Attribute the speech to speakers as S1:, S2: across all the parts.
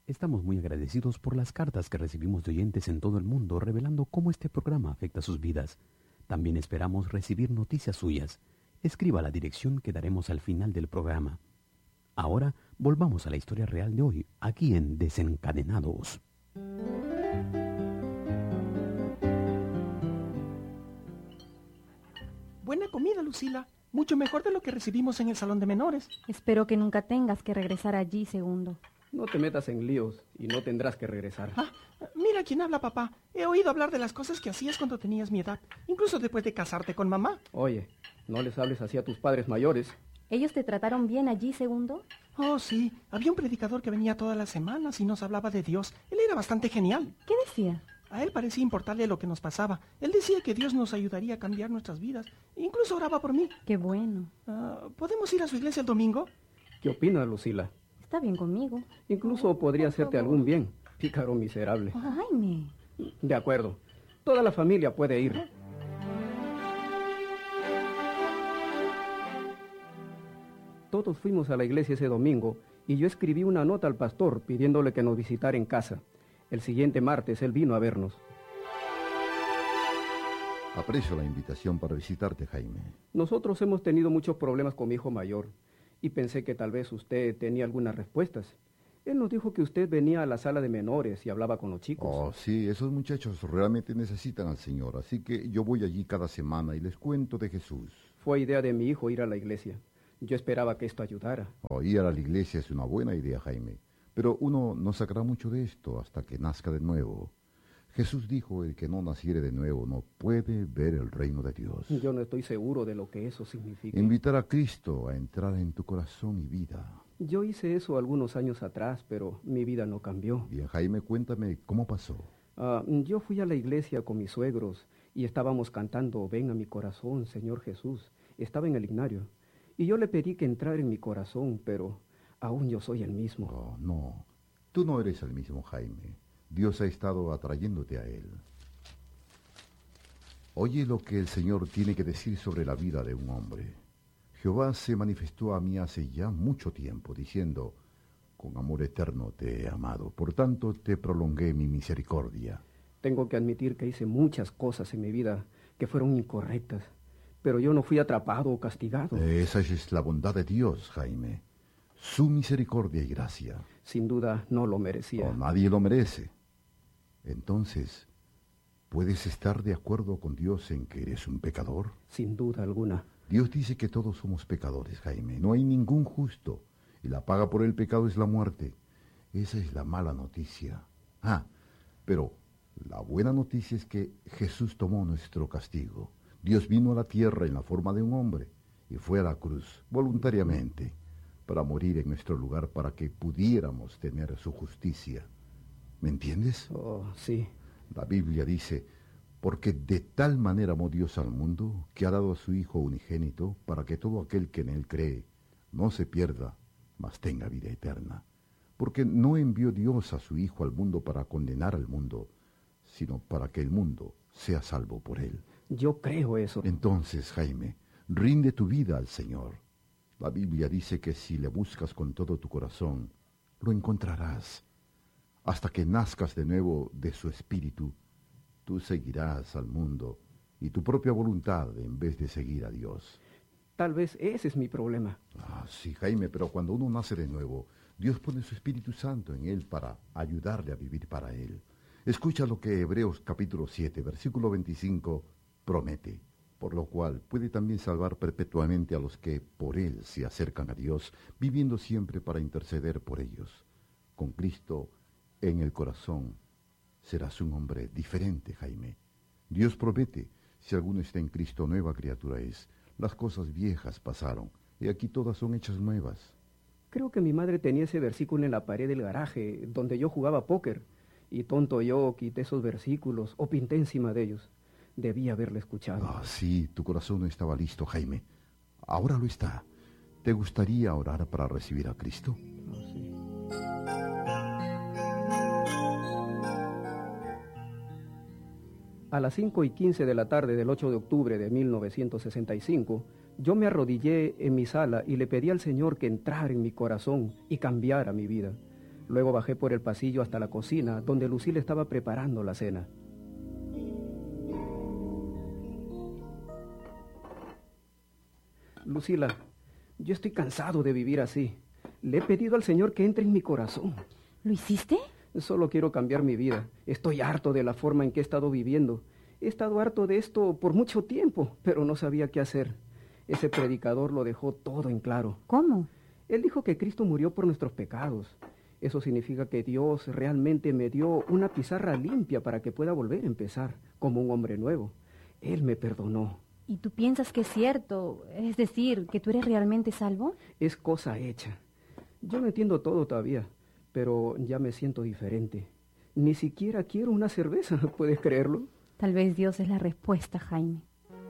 S1: Estamos muy agradecidos por las cartas que recibimos de oyentes en todo el mundo revelando cómo este programa afecta sus vidas. También esperamos recibir noticias suyas. Escriba a la dirección que daremos al final del programa. Ahora volvamos a la historia real de hoy, aquí en Desencadenados.
S2: Buena comida, Lucila. Mucho mejor de lo que recibimos en el salón de menores.
S3: Espero que nunca tengas que regresar allí, Segundo.
S4: No te metas en líos y no tendrás que regresar.
S2: Mira quién habla, papá. He oído hablar de las cosas que hacías cuando tenías mi edad, incluso después de casarte con mamá.
S4: Oye, no les hables así a tus padres mayores.
S3: ¿Ellos te trataron bien allí, Segundo?
S2: Oh, sí. Había un predicador que venía todas las semanas y nos hablaba de Dios. Él era bastante genial.
S3: ¿Qué decía?
S2: A él parecía importarle lo que nos pasaba. Él decía que Dios nos ayudaría a cambiar nuestras vidas. Incluso oraba por mí.
S3: Qué bueno.
S2: ¿Podemos ir a su iglesia el domingo?
S4: ¿Qué opinas, Lucila?
S3: Está bien conmigo.
S4: Incluso podría hacerte algún bien, pícaro miserable.
S3: Jaime.
S4: De acuerdo. Toda la familia puede ir. Todos fuimos a la iglesia ese domingo y yo escribí una nota al pastor pidiéndole que nos visitara en casa. El siguiente martes él vino a vernos.
S5: Aprecio la invitación para visitarte, Jaime.
S4: Nosotros hemos tenido muchos problemas con mi hijo mayor y pensé que tal vez usted tenía algunas respuestas. Él nos dijo que usted venía a la sala de menores y hablaba con los chicos.
S5: Oh, sí, esos muchachos realmente necesitan al Señor, así que yo voy allí cada semana y les cuento de Jesús.
S4: Fue idea de mi hijo ir a la iglesia. Yo esperaba que esto ayudara.
S5: Ir a la iglesia es una buena idea, Jaime, pero uno no sacará mucho de esto hasta que nazca de nuevo. Jesús dijo, el que no naciere de nuevo no puede ver el reino de Dios.
S4: Yo no estoy seguro de lo que eso significa.
S5: Invitar a Cristo a entrar en tu corazón y vida.
S4: Yo hice eso algunos años atrás, pero mi vida no cambió.
S5: Bien, Jaime, cuéntame cómo pasó.
S4: Yo fui a la iglesia con mis suegros y estábamos cantando Ven a mi corazón, Señor Jesús. Estaba en el ignario y yo le pedí que entrara en mi corazón, pero aún yo soy el mismo.
S5: Oh, no, tú no eres el mismo, Jaime. Dios ha estado atrayéndote a Él. Oye lo que el Señor tiene que decir sobre la vida de un hombre. Jehová se manifestó a mí hace ya mucho tiempo, diciendo, con amor eterno te he amado, por tanto te prolongué mi misericordia.
S4: Tengo que admitir que hice muchas cosas en mi vida que fueron incorrectas, pero yo no fui atrapado o castigado.
S5: Esa es la bondad de Dios, Jaime. Su misericordia y gracia.
S4: Sin duda no lo merecía.
S5: Nadie lo merece. Entonces, ¿puedes estar de acuerdo con Dios en que eres un pecador?
S4: Sin duda alguna.
S5: Dios dice que todos somos pecadores, Jaime. No hay ningún justo. Y la paga por el pecado es la muerte. Esa es la mala noticia. Pero la buena noticia es que Jesús tomó nuestro castigo. Dios vino a la tierra en la forma de un hombre y fue a la cruz voluntariamente para morir en nuestro lugar para que pudiéramos tener su justicia. ¿Me entiendes?
S4: Oh, sí.
S5: La Biblia dice, porque de tal manera amó Dios al mundo, que ha dado a su Hijo unigénito, para que todo aquel que en él cree no se pierda, mas tenga vida eterna. Porque no envió Dios a su Hijo al mundo para condenar al mundo, sino para que el mundo sea salvo por él.
S4: Yo creo eso.
S5: Entonces, Jaime, rinde tu vida al Señor. La Biblia dice que si le buscas con todo tu corazón, lo encontrarás. Hasta que nazcas de nuevo de su espíritu, tú seguirás al mundo y tu propia voluntad en vez de seguir a Dios.
S4: Tal vez ese es mi problema.
S5: Sí, Jaime, pero cuando uno nace de nuevo, Dios pone su Espíritu Santo en él para ayudarle a vivir para él. Escucha lo que Hebreos capítulo 7, versículo 25 promete, por lo cual puede también salvar perpetuamente a los que por él se acercan a Dios, viviendo siempre para interceder por ellos. Con Cristo en el corazón serás un hombre diferente, Jaime. Dios promete, si alguno está en Cristo, nueva criatura es. Las cosas viejas pasaron, y aquí todas son hechas nuevas.
S4: Creo que mi madre tenía ese versículo en la pared del garaje, donde yo jugaba póker, y tonto yo quité esos versículos, o pinté encima de ellos. Debía haberle escuchado.
S5: Sí, tu corazón no estaba listo, Jaime. Ahora lo está. ¿Te gustaría orar para recibir a Cristo?
S4: Sí. A las 5:15 de la tarde del 8 de octubre de 1965, yo me arrodillé en mi sala y le pedí al Señor que entrara en mi corazón y cambiara mi vida. Luego bajé por el pasillo hasta la cocina, donde Lucila estaba preparando la cena. Lucila, yo estoy cansado de vivir así. Le he pedido al Señor que entre en mi corazón.
S3: ¿Lo hiciste?
S4: Solo quiero cambiar mi vida. Estoy harto de la forma en que he estado viviendo. He estado harto de esto por mucho tiempo, pero no sabía qué hacer. Ese predicador lo dejó todo en claro.
S3: ¿Cómo?
S4: Él dijo que Cristo murió por nuestros pecados. Eso significa que Dios realmente me dio una pizarra limpia para que pueda volver a empezar como un hombre nuevo. Él me perdonó.
S3: ¿Y tú piensas que es cierto? Es decir, que tú eres realmente salvo.
S4: Es cosa hecha. Yo no entiendo todo todavía, pero ya me siento diferente. Ni siquiera quiero una cerveza, ¿puedes creerlo?
S3: Tal vez Dios es la respuesta, Jaime.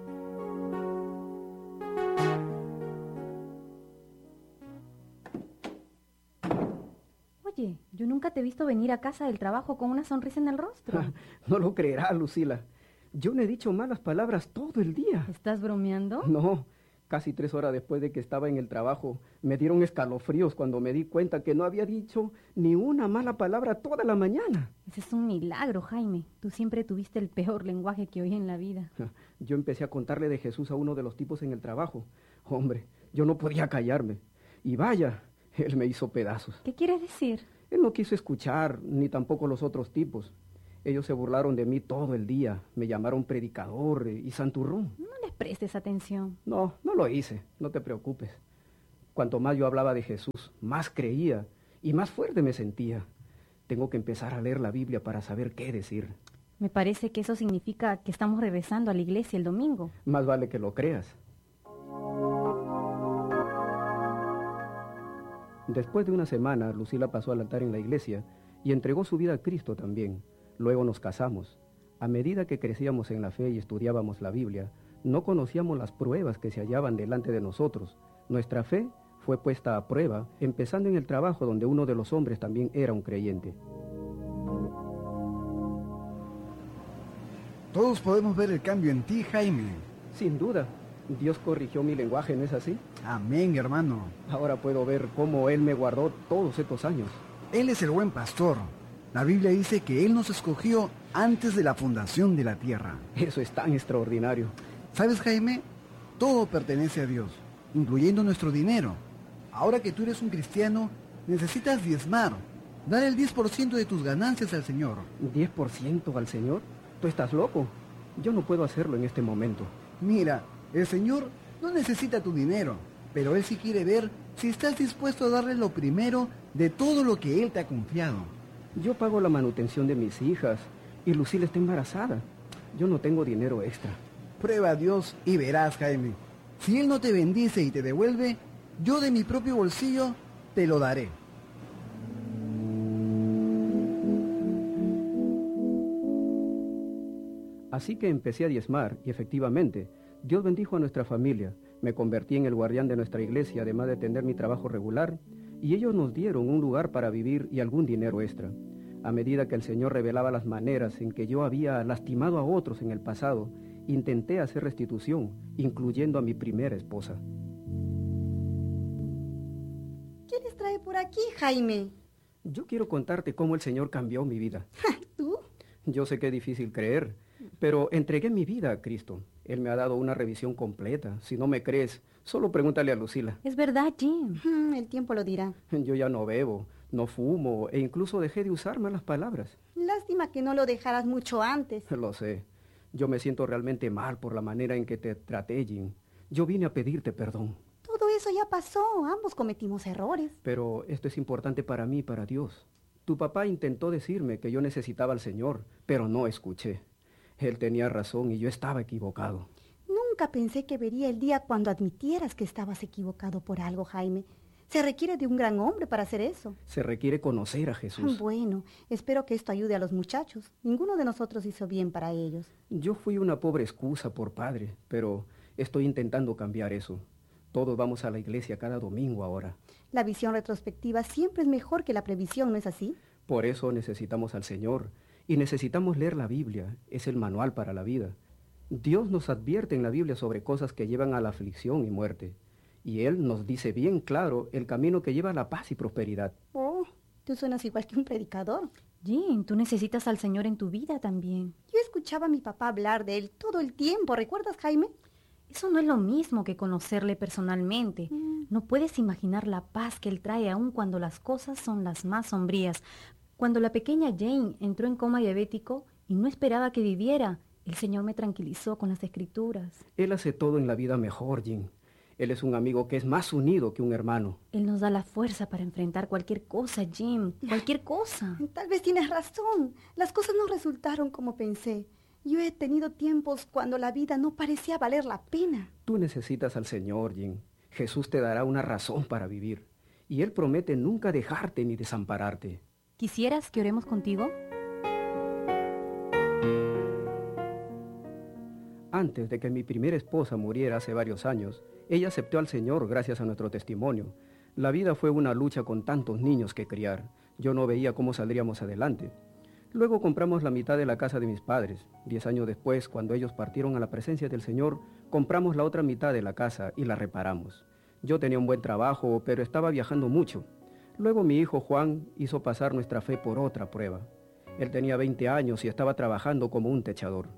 S3: Oye, yo nunca te he visto venir a casa del trabajo con una sonrisa en el rostro.
S4: No lo creerás, Lucila. Yo no he dicho malas palabras todo el día.
S3: ¿Estás bromeando?
S4: No, casi 3 horas después de que estaba en el trabajo, me dieron escalofríos cuando me di cuenta que no había dicho ni una mala palabra toda la mañana.
S3: Ese es un milagro, Jaime. Tú siempre tuviste el peor lenguaje que oí en la vida.
S4: Yo empecé a contarle de Jesús a uno de los tipos en el trabajo. Hombre, yo no podía callarme. Y vaya, él me hizo pedazos.
S3: ¿Qué quieres decir?
S4: Él no quiso escuchar, ni tampoco los otros tipos. Ellos se burlaron de mí todo el día. Me llamaron predicador y santurrón.
S3: No les prestes atención.
S4: No lo hice. No te preocupes. Cuanto más yo hablaba de Jesús, más creía y más fuerte me sentía. Tengo que empezar a leer la Biblia para saber qué decir.
S3: Me parece que eso significa que estamos regresando a la iglesia el domingo.
S4: Más vale que lo creas. Después de una semana, Lucila pasó al altar en la iglesia y entregó su vida a Cristo también. Luego nos casamos. A medida que crecíamos en la fe y estudiábamos la Biblia, no conocíamos las pruebas que se hallaban delante de nosotros. Nuestra fe fue puesta a prueba, empezando en el trabajo donde uno de los hombres también era un creyente.
S6: Todos podemos ver el cambio en ti, Jaime.
S4: Sin duda, Dios corrigió mi lenguaje, ¿no es así?
S6: Amén, hermano.
S4: Ahora puedo ver cómo Él me guardó todos estos años.
S6: Él es el buen pastor. La Biblia dice que Él nos escogió antes de la fundación de la tierra.
S4: Eso es tan extraordinario.
S6: ¿Sabes, Jaime? Todo pertenece a Dios, incluyendo nuestro dinero. Ahora que tú eres un cristiano, necesitas diezmar. Dar el 10% de tus ganancias al Señor.
S4: ¿10% al Señor? ¿Tú estás loco? Yo no puedo hacerlo en este momento.
S6: Mira, el Señor no necesita tu dinero, pero Él sí quiere ver si estás dispuesto a darle lo primero de todo lo que Él te ha confiado.
S4: Yo pago la manutención de mis hijas y Lucila está embarazada. Yo no tengo dinero extra.
S6: Prueba a Dios y verás, Jaime. Si Él no te bendice y te devuelve, yo de mi propio bolsillo te lo daré.
S4: Así que empecé a diezmar y efectivamente, Dios bendijo a nuestra familia. Me convertí en el guardián de nuestra iglesia, además de tener mi trabajo regular, y ellos nos dieron un lugar para vivir y algún dinero extra. A medida que el Señor revelaba las maneras en que yo había lastimado a otros en el pasado, intenté hacer restitución, incluyendo a mi primera esposa.
S7: ¿Qué les trae por aquí, Jaime?
S4: Yo quiero contarte cómo el Señor cambió mi vida.
S7: ¿Tú?
S4: Yo sé que es difícil creer, pero entregué mi vida a Cristo. Él me ha dado una revisión completa. Si no me crees, solo pregúntale a Lucila.
S3: Es verdad, Jim.
S7: El tiempo lo dirá.
S4: Yo ya no bebo, no fumo e incluso dejé de usar malas palabras.
S7: Lástima que no lo dejaras mucho antes.
S4: Lo sé. Yo me siento realmente mal por la manera en que te traté, Jim. Yo vine a pedirte perdón.
S7: Todo eso ya pasó. Ambos cometimos errores.
S4: Pero esto es importante para mí y para Dios. Tu papá intentó decirme que yo necesitaba al Señor, pero no escuché. Él tenía razón y yo estaba equivocado.
S7: Nunca pensé que vería el día cuando admitieras que estabas equivocado por algo, Jaime. Se requiere de un gran hombre para hacer eso.
S4: Se requiere conocer a Jesús.
S7: Bueno, espero que esto ayude a los muchachos. Ninguno de nosotros hizo bien para ellos.
S4: Yo fui una pobre excusa por padre, pero estoy intentando cambiar eso. Todos vamos a la iglesia cada domingo ahora.
S7: La visión retrospectiva siempre es mejor que la previsión, ¿no es así?
S4: Por eso necesitamos al Señor y necesitamos leer la Biblia. Es el manual para la vida. Dios nos advierte en la Biblia sobre cosas que llevan a la aflicción y muerte. Y Él nos dice bien claro el camino que lleva a la paz y prosperidad.
S7: Oh, Tú suenas igual que un predicador.
S3: Jean, tú necesitas al Señor en tu vida también.
S7: Yo escuchaba a mi papá hablar de él todo el tiempo, ¿recuerdas, Jaime?
S3: Eso no es lo mismo que conocerle personalmente. No puedes imaginar la paz que él trae aun cuando las cosas son las más sombrías. Cuando la pequeña Jane entró en coma diabético y no esperaba que viviera, el Señor me tranquilizó con las Escrituras.
S4: Él hace todo en la vida mejor, Jean. Él es un amigo que es más unido que un hermano.
S3: Él nos da la fuerza para enfrentar cualquier cosa, Jim. Cualquier cosa.
S7: Tal vez tienes razón. Las cosas no resultaron como pensé. Yo he tenido tiempos cuando la vida no parecía valer la pena.
S4: Tú necesitas al Señor, Jean. Jesús te dará una razón para vivir. Y Él promete nunca dejarte ni desampararte.
S3: ¿Quisieras que oremos contigo?
S4: Antes de que mi primera esposa muriera hace varios años, ella aceptó al Señor gracias a nuestro testimonio. La vida fue una lucha con tantos niños que criar. Yo no veía cómo saldríamos adelante. Luego compramos la mitad de la casa de mis padres. 10 años después, cuando ellos partieron a la presencia del Señor, compramos la otra mitad de la casa y la reparamos. Yo tenía un buen trabajo, pero estaba viajando mucho. Luego mi hijo Juan hizo pasar nuestra fe por otra prueba. Él tenía 20 años y estaba trabajando como un techador.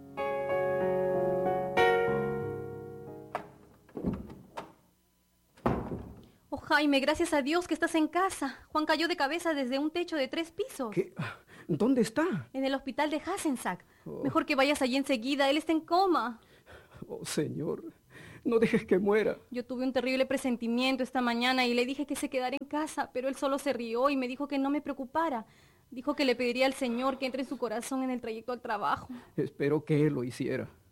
S3: Oh, Jaime, gracias a Dios que estás en casa. Juan cayó de cabeza desde un techo de 3 pisos.
S4: ¿Qué? ¿Dónde está?
S3: En el hospital de Hackensack. Mejor que vayas allí enseguida, él está en coma.
S4: Oh, Señor, no dejes que muera.
S3: Yo tuve un terrible presentimiento esta mañana y le dije que se quedara en casa, pero él solo se rió y me dijo que no me preocupara. Dijo que le pediría al Señor que entre en su corazón en el trayecto al trabajo.
S4: Espero que Él lo hiciera.